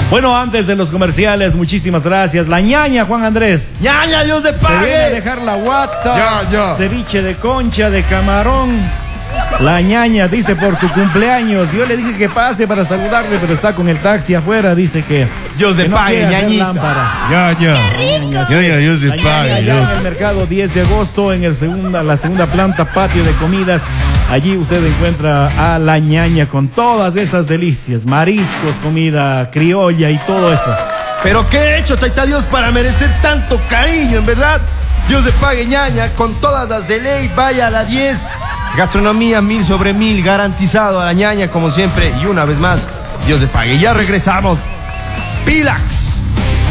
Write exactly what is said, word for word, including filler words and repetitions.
Bueno, antes de los comerciales, muchísimas gracias. La ñaña, Juan Andrés. ñaña, Dios de pague. Te viene a dejar la guata, ya, ya. ceviche de concha, de camarón. La ñaña dice por tu cumpleaños. Yo le dije que pase para saludarle, pero está con el taxi afuera. Dice que Dios de que no pague, ñañita. Ya, ya. Ya, ya, Dios de La ñaña pague. allá Dios. en el mercado diez de agosto, en el segunda, la segunda planta, patio de comidas. Allí usted encuentra a la ñaña con todas esas delicias, mariscos, comida criolla y todo eso. Pero qué he hecho, Taita Dios, para merecer tanto cariño, en verdad. Dios de pague, ñaña, con todas las de ley, vaya a la diez. Gastronomía mil sobre mil, garantizado a la ñaña como siempre. Y una vez más, Dios de pague. Ya regresamos. Pilax.